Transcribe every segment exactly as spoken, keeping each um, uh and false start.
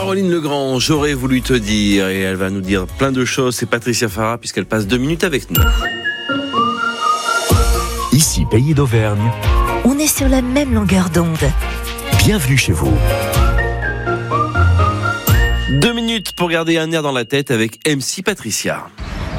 Caroline Legrand, j'aurais voulu te dire, et elle va nous dire plein de choses. C'est Patricia Farah, puisqu'elle passe deux minutes avec nous. Ici, Pays d'Auvergne. On est sur la même longueur d'onde. Bienvenue chez vous. Deux minutes pour garder un air dans la tête avec M C Patricia.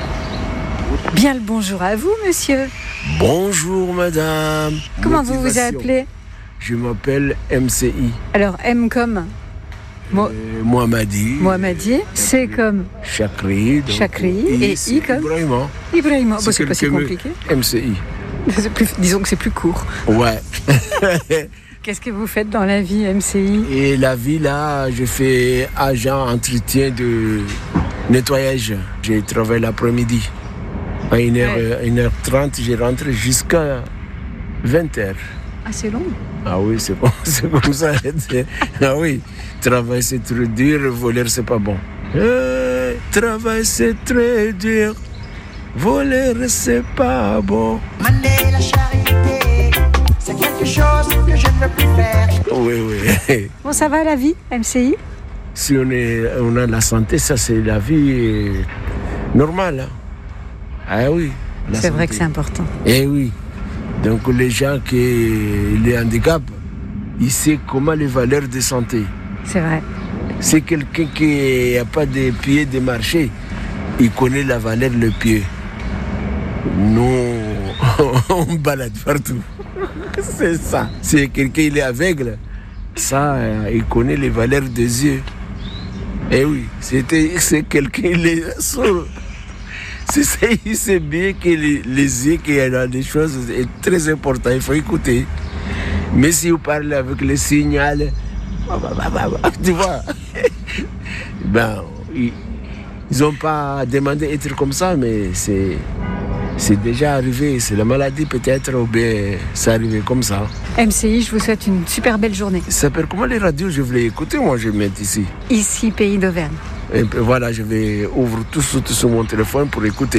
Bien le bonjour à vous, monsieur. Bonjour, madame. Comment vous vous Motivation. appelez? Je m'appelle M C I. Alors, M comme Mo- Euh, Mohamadi. Mohamadi, C comme Chakri. donc, Chakri, et c'est I comme Ibrahima. Ibrahima. Bon, C'est c'est pas si quelqu'un me- compliqué. M C I. C'est plus- disons que c'est plus court. Ouais. Qu'est-ce que vous faites dans la vie, M C I? Et la vie, là, je fais agent entretien de nettoyage. J'ai travaillé l'après-midi. À une heure, Ouais. une heure trente, j'ai rentré jusqu'à vingt heures. Ah, c'est long. Ah oui, c'est bon, c'est comme ça. Ah oui, travail c'est très dur, voler c'est pas bon. Eh, travail c'est très dur, voler c'est pas bon. Mener la charité, c'est quelque chose que je ne veux plus faire. Oui, oui. Bon, ça va la vie, M C I? Si on, est, on a la santé, ça c'est la vie euh, normale. hein. Ah oui. la C'est vrai santé. que c'est important. Eh oui. Donc les gens qui ont les handicaps, ils savent comment les valeurs de santé. C'est vrai. C'est quelqu'un qui n'a pas de pieds de marcher. Il connaît la valeur le pied. Nous, on balade partout. C'est ça. C'est quelqu'un qui est aveugle. Ça, euh, il connaît les valeurs des yeux. Eh oui, c'était, c'est quelqu'un qui est sourd. C'est ça, il sait bien que les, les yeux, qu'il y a des choses est très important. Il faut écouter. Mais si vous parlez avec le signal, tu vois, ben, ils n'ont pas demandé d'être comme ça, mais c'est, c'est déjà arrivé. C'est la maladie peut-être, ou bien c'est arrivé comme ça. M C I, je vous souhaite une super belle journée. Ça s'appelle comment les radios? Je voulais écouter, moi je vais mettre ici. Ici, Pays d'Auvergne. Et puis voilà, je vais ouvrir tout sur, tout sur mon téléphone pour écouter.